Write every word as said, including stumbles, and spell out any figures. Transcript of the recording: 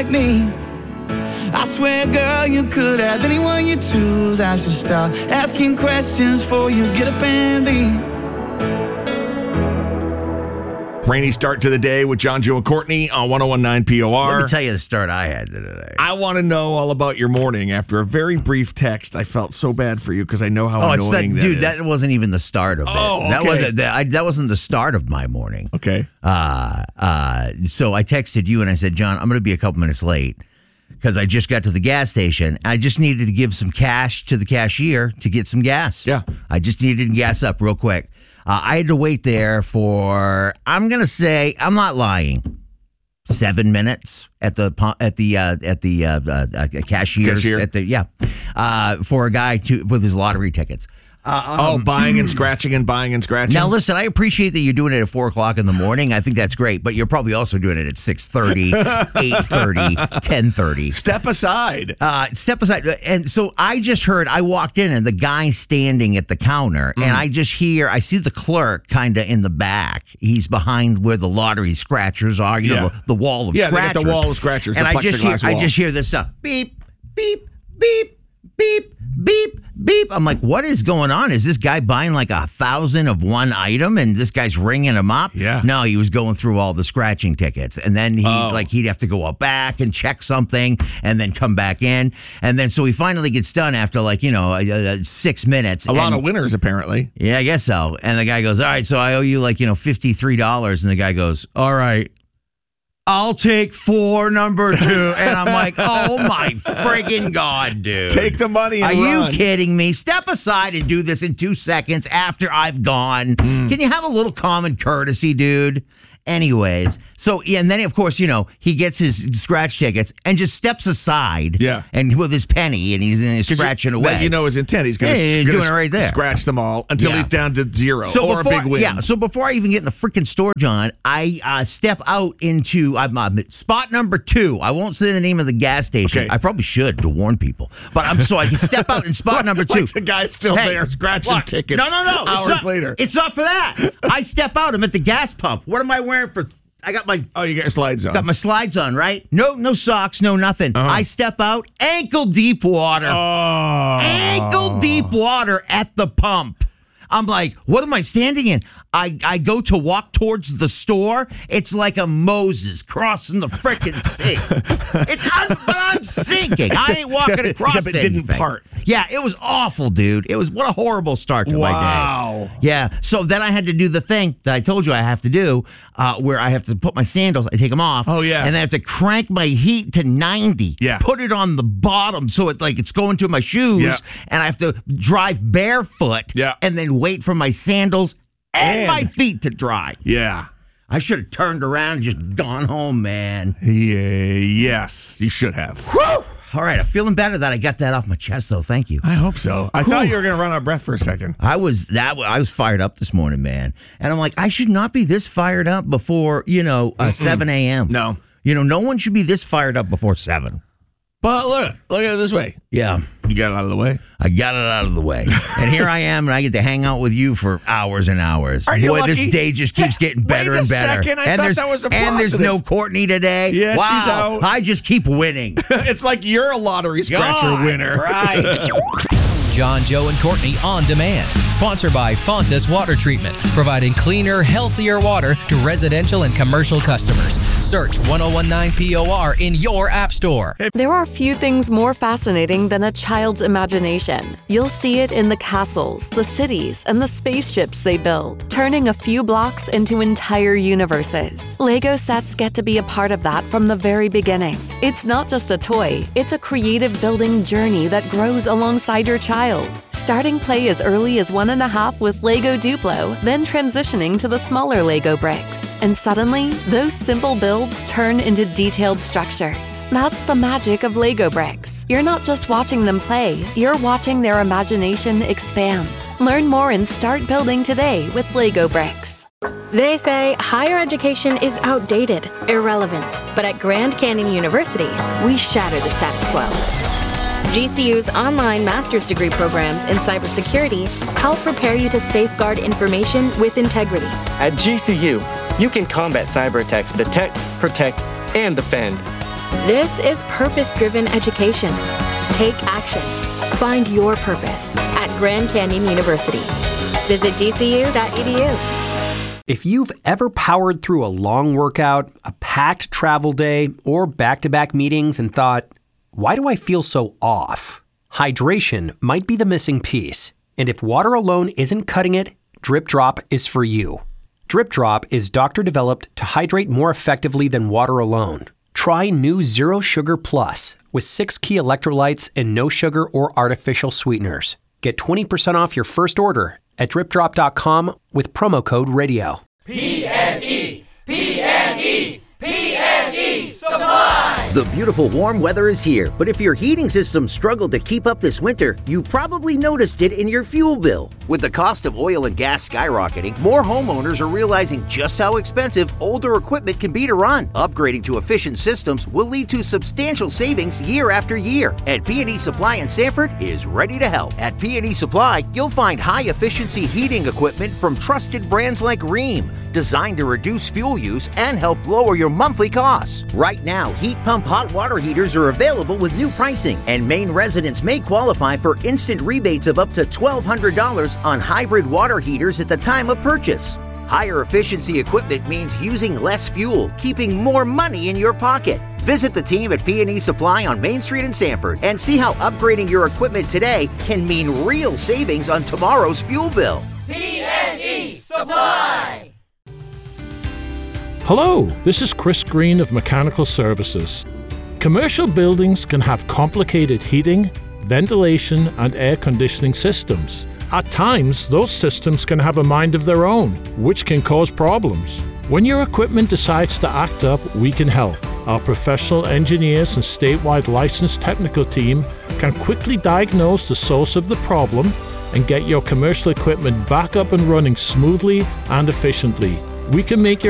like me. I swear, girl, you could have anyone you choose. I should stop asking questions before you get up and leave. Rainy start to the day with John, Joe, and Courtney on one oh one point nine P O R. Let me tell you the start I had today. I want to know all about your morning. After a very brief text, I felt so bad for you because I know how oh, it's that, annoying that dude, is. that wasn't even the start of it. Oh, okay. That wasn't that, I, that wasn't the start of my morning. Okay. Uh, uh, so I texted you and I said, John, I'm going to be a couple minutes late because I just got to the gas station. I just needed to give some cash to the cashier to get some gas. Yeah. I just needed to gas up real quick. Uh, I had to wait there for, I'm going to say, I'm not lying, seven minutes at the at the uh, at the uh, uh, cashiers Cashier. at the yeah uh, for a guy to with his lottery tickets. Uh, oh, um, buying and scratching and buying and scratching. Now, listen, I appreciate that you're doing it at four o'clock in the morning. I think that's great, but you're probably also doing it at six thirty, eight thirty, ten thirty. Step aside. Uh, step aside. And so I just heard, I walked in and the guy standing at the counter, mm. and I just hear, I see the clerk kind of in the back. He's behind where the lottery scratchers are, you yeah. know, the, the wall of yeah, scratchers. Yeah, they got the wall of scratchers, and the I just hear, plexiglass wall. I just hear this uh, beep, beep, beep, beep, beep, beep. I'm like, what is going on? Is this guy buying like a thousand of one item and this guy's ringing him up? Yeah. No, he was going through all the scratching tickets. And then he oh. like he'd have to go up back and check something and then come back in. And then so he finally gets done after like, you know, uh, uh, six minutes. A and, lot of winners, apparently. Yeah, I guess so. And the guy goes, all right, so I owe you like, you know, fifty-three dollars. And the guy goes, all right, I'll take four, number two. And I'm like, oh, my friggin' God, dude. Take the money and Are run. you kidding me? Step aside and do this in two seconds after I've gone. Mm. Can you have a little common courtesy, dude? Anyways, so, yeah, and then, of course, you know, he gets his scratch tickets and just steps aside. Yeah. And with his penny, and he's, and he's scratching you, away. That, you know his intent. He's going yeah, to doing it right there. scratch them all until yeah. he's down to zero so or before, a big win. Yeah, so before I even get in the freaking store, John, I uh, step out into I'm, uh, spot number two. I won't say the name of the gas station. Okay. I probably should to warn people. But I'm so I can step out in spot number two. Like the guy's still hey, there scratching look, tickets no, no, no. hours it's not, later. It's not for that. I step out. I'm at the gas pump. What am I wearing for... I got my oh, you got your slides on. Got my slides on, right? No, no socks, no nothing. Uh-huh. I step out, ankle deep water, oh. ankle deep water at the pump. I'm like, what am I standing in? I, I go to walk towards the store. It's like a Moses crossing the frickin' sea. It's I'm, but I'm sinking. I ain't walking except, across except it didn't anything. part. Yeah, it was awful, dude. It was what a horrible start to wow. my day. Yeah. So then I had to do the thing that I told you I have to do, uh, where I have to put my sandals, I take them off. Oh, yeah. And then I have to crank my heat to ninety. Yeah. Put it on the bottom so it like it's going to my shoes. Yeah. And I have to drive barefoot. Yeah. And then wait for my sandals and, And- my feet to dry. Yeah. I should have turned around and just gone home, man. Yeah. Yes, you should have. Whew! All right, I'm feeling better that I got that off my chest, though. Thank you. I hope so. I thought you were going to run out of breath for a second. I was that I was fired up this morning, man, and I'm like, I should not be this fired up before you know uh, seven a.m. No. You know, no one should be this fired up before seven. But look, look at it this way. Yeah, You got it out of the way. I got it out of the way, and here I am, and I get to hang out with you for hours and hours. Are you Boy, lucky? this day just keeps Hey, getting better wait a and better. second. I and thought there's that was a and there's positive. no Courtney today. Yeah, wow, she's out. I just keep winning. It's like you're a lottery scratcher God, winner. right? John, Joe, and Courtney on demand. Sponsored by Fontas Water Treatment, providing cleaner, healthier water to residential and commercial customers. Search one oh one nine P O R in your app store. There are few things more fascinating than a child's imagination. You'll see it in the castles, the cities, and the spaceships they build, turning a few blocks into entire universes. Lego sets get to be a part of that from the very beginning. It's not just a toy, it's a creative building journey that grows alongside your child. Starting play as early as one and a half with Lego Duplo, then transitioning to the smaller Lego bricks. And suddenly, those simple builds turn into detailed structures. That's the magic of Lego bricks. You're not just watching them play, you're watching their imagination expand. Learn more and start building today with Lego bricks. They say higher education is outdated, irrelevant. But at Grand Canyon University, we shatter the status quo. G C U's online master's degree programs in cybersecurity help prepare you to safeguard information with integrity. At G C U, you can combat cyber attacks, detect, protect, and defend. This is purpose-driven education. Take action. Find your purpose at Grand Canyon University. Visit g c u dot e d u. If you've ever powered through a long workout, a packed travel day, or back-to-back meetings and thought, why do I feel so off? Hydration might be the missing piece. And if water alone isn't cutting it, Drip Drop is for you. Drip Drop is doctor-developed to hydrate more effectively than water alone. Try new Zero Sugar Plus with six key electrolytes and no sugar or artificial sweeteners. Get twenty percent off your first order at drip drop dot com with promo code radio. P N E, P N E, P N E Supply! The beautiful warm weather is here, but if your heating system struggled to keep up this winter, you probably noticed it in your fuel bill. With the cost of oil and gas skyrocketing, more homeowners are realizing just how expensive older equipment can be to run. Upgrading to efficient systems will lead to substantial savings year after year, and P and E Supply in Sanford is ready to help. At P and E Supply, you'll find high-efficiency heating equipment from trusted brands like Rheem, designed to reduce fuel use and help lower your monthly costs. Right now, heat pump hot water heaters are available with new pricing, and Maine residents may qualify for instant rebates of up to twelve hundred dollars on hybrid water heaters at the time of purchase. Higher efficiency equipment means using less fuel, keeping more money in your pocket. Visit the team at P and E Supply on Main Street in Sanford and see how upgrading your equipment today can mean real savings on tomorrow's fuel bill. P and E Supply! Hello, this is Chris Green of Mechanical Services. Commercial buildings can have complicated heating, ventilation, and air conditioning systems. At times, those systems can have a mind of their own, which can cause problems. When your equipment decides to act up, we can help. Our professional engineers and statewide licensed technical team can quickly diagnose the source of the problem and get your commercial equipment back up and running smoothly and efficiently. We can make your